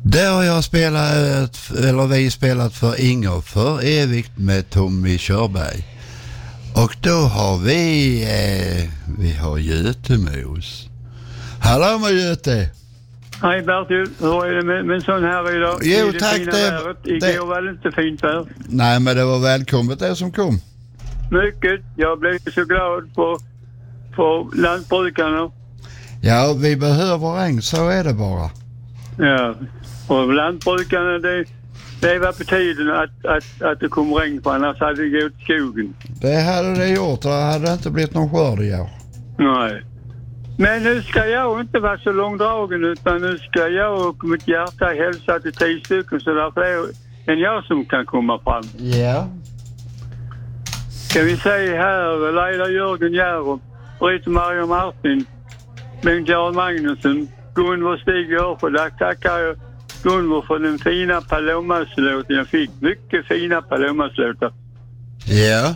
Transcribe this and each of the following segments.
Där har jag vi spelat för Inger för evigt med Tommy Körberg. Och då har vi har Göte med oss. Hallå med Göte. Hej Bertil, hur är det med sån här idag? Jo tack, Igår var det inte fint här. Nej, men det var välkommet det som kom. Mycket, jag blev så glad på lantbrukarna. Ja, vi behöver regn, så är det bara. Ja, och lantbrukarna det var på tiden att det kom regn, för annars hade det gått skogen. Det hade det gjort, och det hade inte blivit någon skörd i år. Nej. Men nu ska jag inte vara så långdragen, utan nu ska jag och mitt hjärta hälsa till 10 stycken, så därför är det en jag som kan komma fram. Ja. Kan vi säga här, Leila Jörgen Järv, Britt-Marie Martin, Bengt-Göran Magnusson, Gunvor Stig Örfö. Där tackar jag Gunvor för den fina Palomas-låten jag fick. Mycket fina Palomas-låtar. Ja.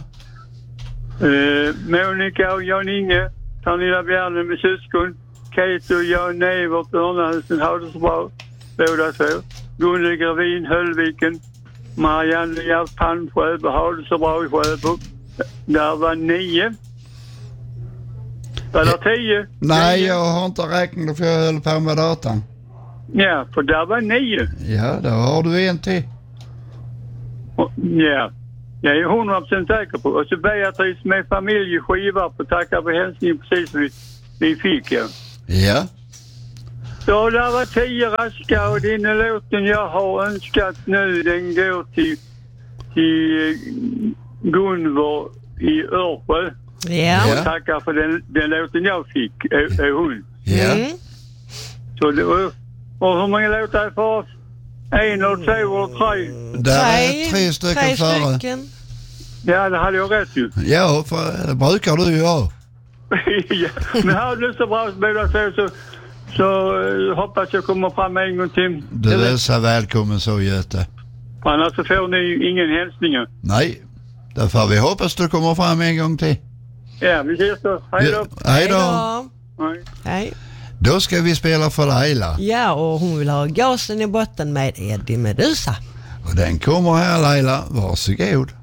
Monica och Jan-Inge, Pernilla Bjärne med syskon, Kate och Jan Evert, Örnahusen, har det så bra, båda två. Gunde Gravin, Höllviken, Marianne Gert Palmsjö, har det så bra i Sjöbo. Där var 9. Var det 10? Nej, 9. jag har inte räknat för jag höll på med datan. Ja, för där var 9. Ja, då har du en till. Ja, jag är 100% säker på. Och så Beatrice med familjeskiva på tackar för hälsningen precis vi fick. Ja. Ja. Så där var 10 raska, och den låten jag har önskat nu, den går till Gunvor i Örfö. Ja. Och tackar för den låten jag fick, är hon. Ja. Så det var, och hur många låtar är för oss? 1 eller 2 eller 3? Där är 3 stycken före. Ja, det hade jag rätt ju. Ja, för det brukar du ju ha. Ja, men har du så bra så hoppas jag kommer fram en gång till. Du är så välkommen så, Göte. Annars så får ni ingen hälsningar. Nej, därför vi hoppas du kommer fram en gång till. Ja, vi ses då. Hej då. Hej då. Hej. Då ska vi spela för Laila. Ja, och hon vill ha gasen i botten med Eddie Medusa. Och den kommer här, Laila. Varsågod.